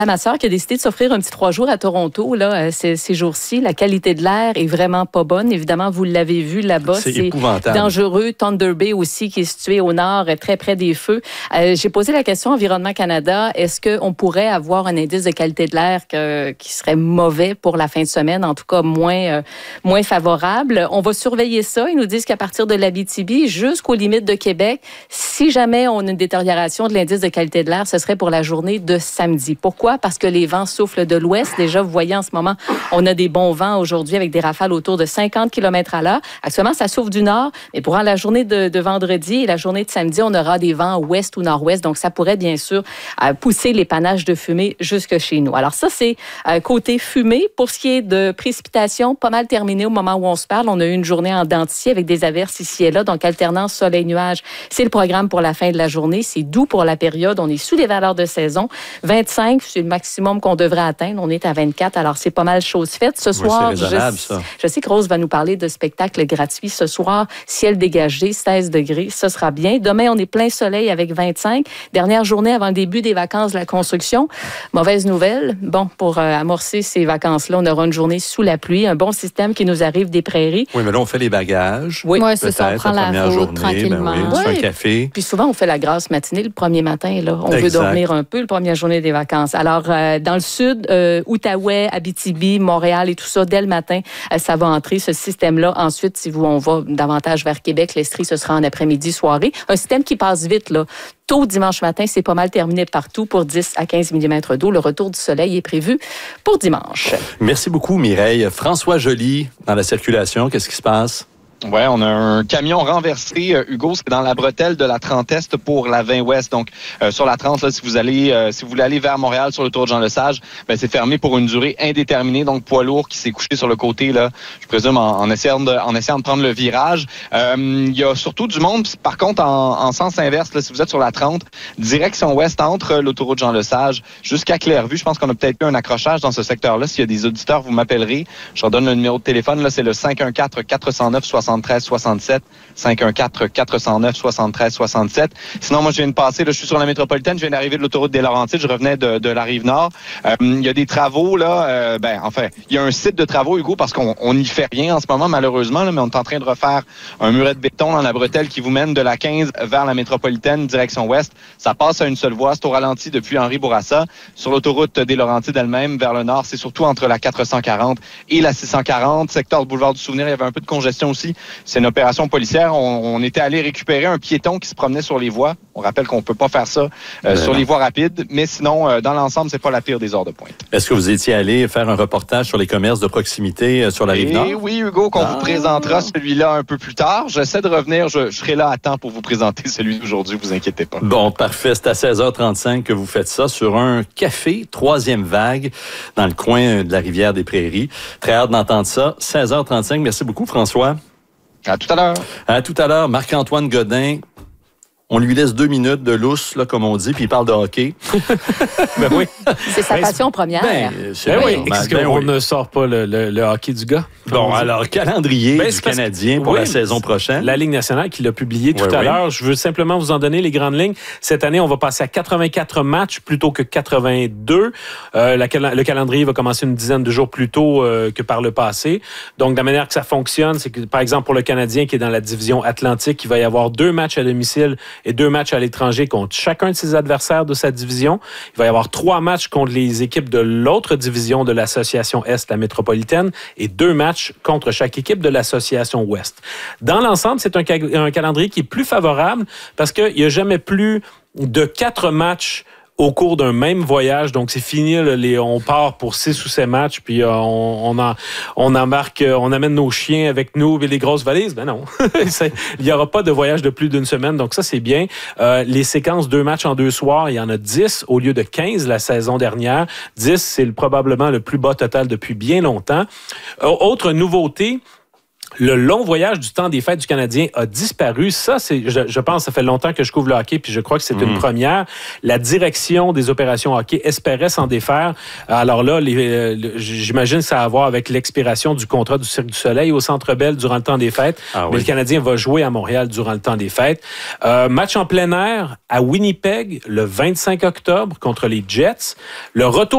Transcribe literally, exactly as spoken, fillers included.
Ma sœur qui a décidé de s'offrir un petit trois jours à Toronto, là, ces, ces jours-ci, la qualité de l'air est vraiment pas bonne. Évidemment, vous l'avez vu là-bas, c'est, c'est épouvantable. Dangereux. Thunder Bay aussi, qui est situé au nord, très près des feux. Euh, j'ai posé la question à Environnement Canada, est-ce qu'on pourrait avoir un indice de qualité de l'air que, qui serait mauvais pour la fin de semaine, en tout cas moins, euh, moins favorable? On va surveiller ça. Ils nous disent qu'à partir de l'Abitibi jusqu'aux limites de Québec, si jamais on a une détérioration de l'indice de qualité de l'air, ce serait pour la journée de samedi. Pourquoi? Parce que les vents soufflent de l'ouest. Déjà, vous voyez en ce moment, on a des bons vents aujourd'hui avec des rafales autour de cinquante kilomètres à l'heure. Actuellement, ça souffle du nord, mais pour la journée de, de vendredi et la journée de samedi, on aura des vents ouest ou nord-ouest. Donc, ça pourrait bien sûr euh, pousser les panaches de fumée jusque chez nous. Alors ça, c'est euh, côté fumée. Pour ce qui est de précipitations, pas mal terminé au moment où on se parle. On a eu une journée en dents de scie avec des averses ici et là, donc alternance soleil-nuage. C'est le programme pour la fin de la journée. C'est doux pour la période. On est sous les valeurs de saison. vingt-cinq, c'est le maximum qu'on devrait atteindre. On est à vingt-quatre, alors c'est pas mal chose faite. Ce soir, oui, c'est raisonnable, je, ça. je sais que Rose va nous parler de spectacles gratuits. Ce soir, ciel dégagé, seize degrés, ce sera bien. Demain, on est plein soleil avec vingt-cinq. Dernière journée avant le début des vacances de la construction. Mauvaise nouvelle. Bon, pour euh, amorcer ces vacances-là, on aura une journée sous la pluie. Un bon système qui nous arrive des prairies. Oui, mais là, on fait les bagages. Oui, ouais, c'est ça. On prend la, la route journée, tranquillement. Ben oui, on se fait un café. Puis souvent, on fait la grasse matinée le premier matin. Là. On exact. veut dormir un peu la première journée des vacances. Alors, euh, dans le sud, euh, Outaouais, Abitibi, Montréal et tout ça, dès le matin, euh, ça va entrer, ce système-là. Ensuite, si vous, on va davantage vers Québec, l'Estrie, ce sera en après-midi, soirée. Un système qui passe vite, là. Tôt dimanche matin, c'est pas mal terminé partout pour dix à quinze millimètres d'eau. Le retour du soleil est prévu pour dimanche. Merci beaucoup, Mireille. François Joly, dans la circulation, qu'est-ce qui se passe? Ouais, on a un camion renversé, euh, Hugo, c'est dans la bretelle de la trente Est pour la vingt Ouest. Donc, euh, sur la trente, là, si vous allez, euh, si vous voulez aller vers Montréal sur le tour de Jean-Lesage, ben, c'est fermé pour une durée indéterminée. Donc, poids lourd qui s'est couché sur le côté, là, je présume, en, en essayant de, en essayant de prendre le virage. Euh, il y a surtout du monde, par contre, en, en sens inverse, là, si vous êtes sur la trente, direction ouest entre l'autoroute Jean-Lesage jusqu'à Clairvue. Je pense qu'on a peut-être eu un accrochage dans ce secteur-là. S'il y a des auditeurs, vous m'appellerez. Je redonne le numéro de téléphone, là, c'est le cinq un quatre, quatre zéro neuf, soixante-treize soixante-sept, cinq un quatre, quatre zéro neuf, soixante-treize soixante-sept. Sinon, moi, je viens de passer, là, je suis sur la métropolitaine, je viens d'arriver de l'autoroute des Laurentides, je revenais de, de la Rive-Nord. Euh, il y a des travaux, là, euh, ben, enfin, il y a un site de travaux, Hugo, parce qu'on on n'y fait rien en ce moment, malheureusement, là, mais on est en train de refaire un muret de béton dans la bretelle qui vous mène de la quinze vers la métropolitaine, direction ouest. Ça passe à une seule voie, c'est au ralenti depuis Henri Bourassa. Sur l'autoroute des Laurentides elle-même, vers le nord, c'est surtout entre la quatre cent quarante et la six cent quarante. Secteur du boulevard du Souvenir, il y avait un peu de congestion aussi. C'est une opération policière. On, on était allé récupérer un piéton qui se promenait sur les voies. On rappelle qu'on peut pas faire ça euh, sur les voies rapides, mais sinon, euh, dans l'ensemble, c'est pas la pire des heures de pointe. Est-ce que vous étiez allé faire un reportage sur les commerces de proximité euh, sur la Rive-Nord? Et oui, Hugo, qu'on ah. vous présentera celui-là un peu plus tard. J'essaie de revenir. Je, je serai là à temps pour vous présenter celui d'aujourd'hui, vous inquiétez pas. Bon, parfait. C'est à seize heures trente-cinq que vous faites ça sur un café, troisième vague, dans le coin de la rivière des Prairies. Très hâte d'entendre ça. seize heures trente-cinq. Merci beaucoup, François. À tout à l'heure. À tout à l'heure, Marc-Antoine Godin. On lui laisse deux minutes de lousse, là, comme on dit, puis il parle de hockey. Ben oui. C'est sa passion première. Ben, c'est ben bon, oui. ben, Est-ce ben qu'on oui. ne sort pas le, le, le hockey du gars? Bon, alors, calendrier ben, du Canadien pour oui, la saison prochaine. La Ligue nationale qui l'a publié tout oui, à oui. l'heure. Je veux simplement vous en donner les grandes lignes. Cette année, on va passer à quatre-vingt-quatre matchs plutôt que quatre-vingt-deux. Euh, la, le calendrier va commencer une dizaine de jours plus tôt euh, que par le passé. Donc, la manière que ça fonctionne, c'est que, par exemple, pour le Canadien qui est dans la division Atlantique, il va y avoir deux matchs à domicile et deux matchs à l'étranger contre chacun de ses adversaires de sa division. Il va y avoir trois matchs contre les équipes de l'autre division de l'association Est, la métropolitaine, et deux matchs contre chaque équipe de l'association Ouest. Dans l'ensemble, c'est un, un calendrier qui est plus favorable parce qu'il n'y a jamais plus de quatre matchs au cours d'un même voyage. Donc, c'est fini. Là, les, on part pour six ou sept matchs, puis euh, on, on, en, on embarque, euh, on amène nos chiens avec nous et les grosses valises. Ben non. Il n'y aura pas de voyage de plus d'une semaine. Donc, ça, c'est bien. Euh, les séquences deux matchs en deux soirs, il y en a dix au lieu de quinze la saison dernière. dix, c'est le, probablement le plus bas total depuis bien longtemps. Euh, autre nouveauté, le long voyage du temps des fêtes du Canadien a disparu. Ça, c'est, je, je pense, ça fait longtemps que je couvre le hockey, puis je crois que c'est mmh. une première. La direction des opérations hockey espérait s'en défaire. Alors là, les, euh, j'imagine que ça a à voir avec l'expiration du contrat du Cirque du Soleil au Centre Bell durant le temps des fêtes. Ah, mais oui. Le Canadien va jouer à Montréal durant le temps des fêtes. Euh, match en plein air à Winnipeg le vingt-cinq octobre contre les Jets. Le retour